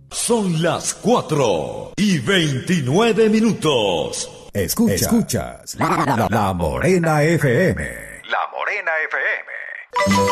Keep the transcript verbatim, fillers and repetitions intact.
Son las cuatro y veintinueve minutos. Escucha, escuchas la, la, la Morena F M. La Morena F M.